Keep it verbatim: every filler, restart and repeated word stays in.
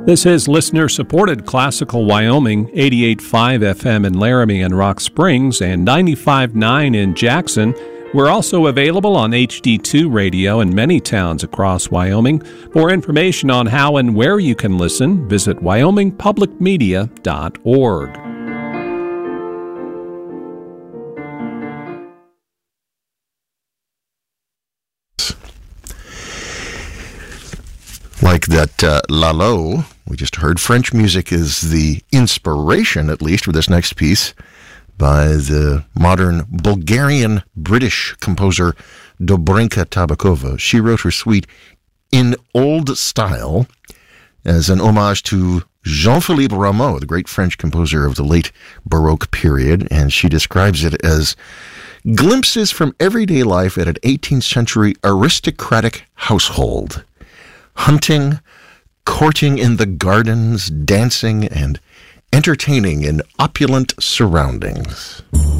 This is listener-supported Classical Wyoming, eighty-eight point five F M in Laramie and Rock Springs and ninety-five point nine in Jackson. We're also available on H D two radio in many towns across Wyoming. For information on how and where you can listen, visit wyoming public media dot org. Like that uh, Lalo we just heard, French music is the inspiration, at least, for this next piece by the modern Bulgarian-British composer Dobrinka Tabakova. She wrote her suite in old style as an homage to Jean-Philippe Rameau, the great French composer of the late Baroque period, and she describes it as glimpses from everyday life at an eighteenth century aristocratic household. Hunting, courting in the gardens, dancing, and entertaining in opulent surroundings.